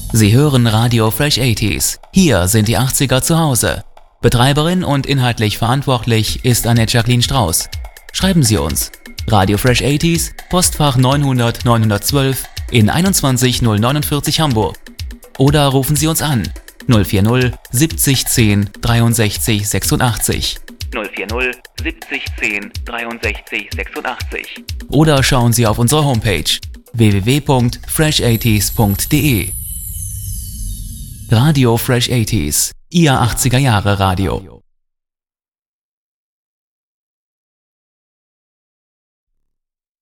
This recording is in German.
Sie hören Radio Fresh 80s. Hier sind die 80er zu Hause. Betreiberin und inhaltlich verantwortlich ist Annette Jacqueline Strauß. Schreiben Sie uns. Radio Fresh 80s, Postfach 900 912 in 21049 Hamburg. Oder rufen Sie uns an 040 70 10 63 86. 040 70 10 63 86. Oder schauen Sie auf unsere Homepage www.fresh80s.de. Radio Fresh 80s, Ihr 80er Jahre Radio.